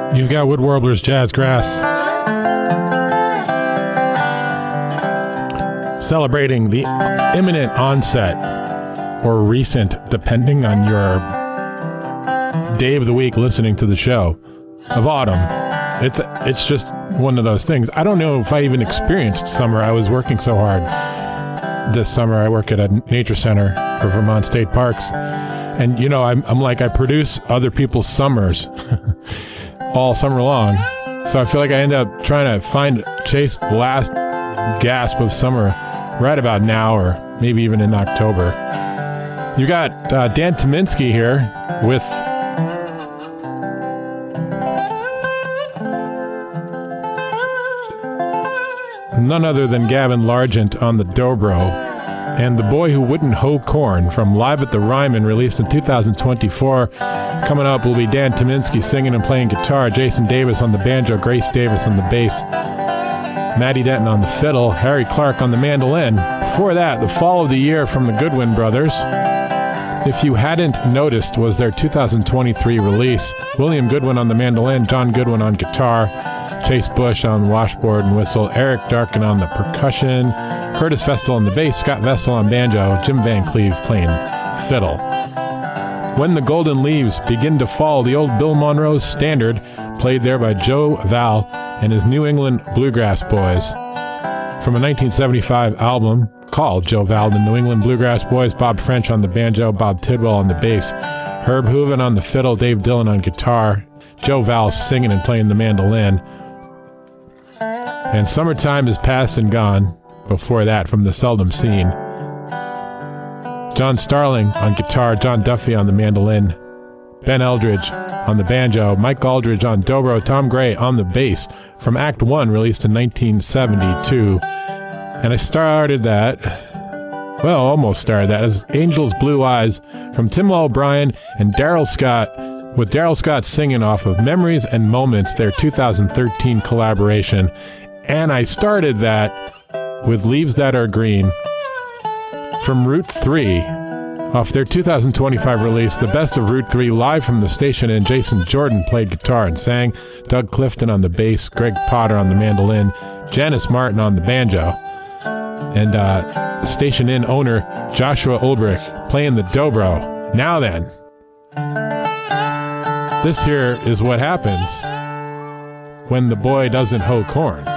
You've got Wood Warblers Jazz Grass. Celebrating the imminent onset, or recent, depending on your day of the week listening to the show, of autumn. It's just one of those things. I don't know if I even experienced summer. I was working so hard this summer. I work at a nature center for Vermont State Parks. And, you know, I'm like, I produce other people's summers all summer long. So I feel like I end up trying to chase the last gasp of summer right about now, or maybe even in October. You got Dan Tyminski here with none other than Gavin Largent on the dobro, and The Boy Who Wouldn't Hoe Corn from Live at the Ryman, released in 2024. Coming up will be Dan Tyminski singing and playing guitar, Jason Davis on the banjo, Grace Davis on the bass, Maddie Denton on the fiddle, Harry Clark on the mandolin. Before that, The Fall of the Year from the Goodwin Brothers. If You Hadn't Noticed was their 2023 release. William Goodwin on the mandolin, John Goodwin on guitar, Chase Bush on washboard and whistle, Eric Darkin on the percussion, Curtis Vestal on the bass, Scott Vestal on banjo, Jim Van Cleve playing fiddle. When the Golden Leaves Begin to Fall, the old Bill Monroe's standard, played there by Joe Val and his New England Bluegrass Boys. From a 1975 album called Joe Val, the New England Bluegrass Boys, Bob French on the banjo, Bob Tidwell on the bass, Herb Hooven on the fiddle, Dave Dillon on guitar, Joe Val singing and playing the mandolin. And Summertime Is Past and Gone, before that, from The Seldom Scene. John Starling on guitar, John Duffy on the mandolin, Ben Eldridge on the banjo, Mike Aldridge on dobro, Tom Gray on the bass, from Act 1, released in 1972. And I started that, well, almost started that, as Angel's Blue Eyes from Tim O'Brien and Daryl Scott, with Daryl Scott singing off of Memories and Moments, their 2013 collaboration. And I started that with Leaves That Are Green from Route 3, off their 2025 release, The Best of Route 3, live from the station, and Jason Jordan played guitar and sang, Doug Clifton on the bass, Greg Potter on the mandolin, Janice Martin on the banjo, and Station Inn owner Joshua Ulbrich playing the dobro. Now then, this here is what happens when the boy doesn't hoe corn.